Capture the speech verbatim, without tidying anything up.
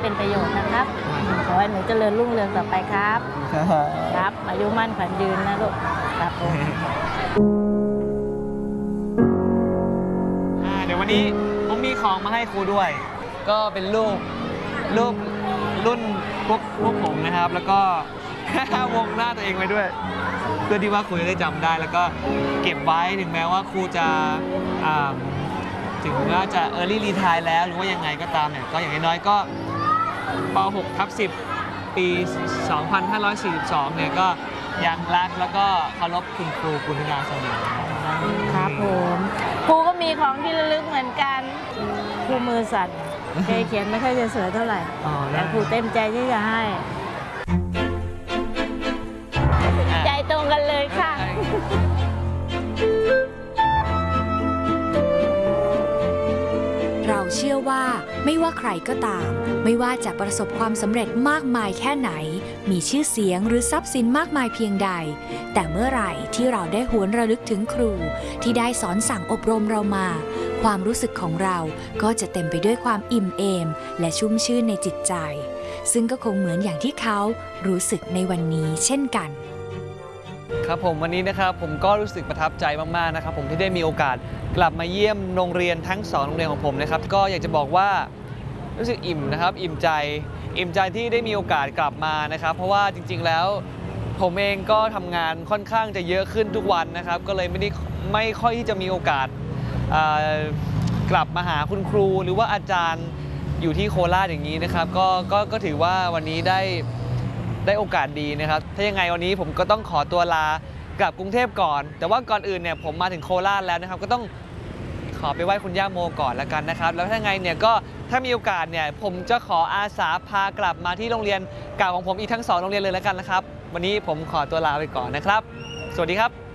เป็นประโยชน์นะครับขอให้หนูเจริญรุ่งเรืองต่อไปครับครับอายุมั่นขวัญยืนนะลูกครับผมเดี๋ยววันนี้ผมมีของมาให้ครูด้วย ก็เป็นรูปรูปรุ่นพวกพวกผมนะครับ แล้วก็ วงหน้าตัวเองไว้ด้วย เพื่อที่ว่าครูจะได้จำได้แล้วก็เก็บไว้ถึงแม้ว่าครูจะถึงว่าจะ early retire แล้วหรือว่ายังไงก็ตามเนี่ยก็อย่างน้อยๆก็ป หก ทับ สิบ ปี สองพันห้าร้อยสี่สิบสอง เนี่ยก็ยังรักแล้วก็เคารพคุณครูกุณนาเสมอครับผมครูก็มีของที่ระลึกเหมือนกันครูมือสั่นเคยเขียนไม่ค่อยจะสวยเท่าไหร่แต่ครูเต็มใจที่จะให้ใจตรงกันเลยค่ะเราเชื่อว่าไม่ว่าใครก็ตามไม่ว่าจะประสบความสำเร็จมากมายแค่ไหนมีชื่อเสียงหรือทรัพย์สินมากมายเพียงใดแต่เมื่อไหร่ที่เราได้หวนระลึกถึงครูที่ได้สอนสั่งอบรมเรามาความรู้สึกของเราก็จะเต็มไปด้วยความอิ่มเอมและชุ่มชื่นในจิตใจซึ่งก็คงเหมือนอย่างที่เขารู้สึกในวันนี้เช่นกันครับผมวันนี้นะครับผมก็รู้สึกประทับใจมากๆนะครับผมที่ได้มีโอกาสกลับมาเยี่ยมโรงเรียนทั้งสองโรงเรียนของผมนะครับก็อยากจะบอกว่ารู้สึกอิ่มนะครับอิ่มใจอิ่มใจที่ได้มีโอกาสกลับมานะครับเพราะว่าจริงๆแล้วผมเองก็ทำงานค่อนข้างจะเยอะขึ้นทุกวันนะครับก็เลยไม่ได้ไม่ค่อยที่จะมีโอกาสกลับมาหาคุณครูหรือว่าอาจารย์อยู่ที่โคราชอย่างนี้นะครับก็ก็ก็ถือว่าวันนี้ได้ได้โอกาสดีนะครับถ้ายังไงวันนี้ผมก็ต้องขอตัวลากลับกรุงเทพก่อนแต่ว่าก่อนอื่นเนี่ยผมมาถึงโคราชแล้วนะครับก็ต้องขอไปไหว้คุณย่าโมก่อนแล้วกันนะครับแล้วถ้าไงเนี่ยก็ถ้ามีโอกาสเนี่ยผมจะขออาสาพากลับมาที่โรงเรียนเก่าของผมอีกทั้งสองโรงเรียนเลยแล้วกันนะครับวันนี้ผมขอตัวลาไปก่อนนะครับสวัสดีครับ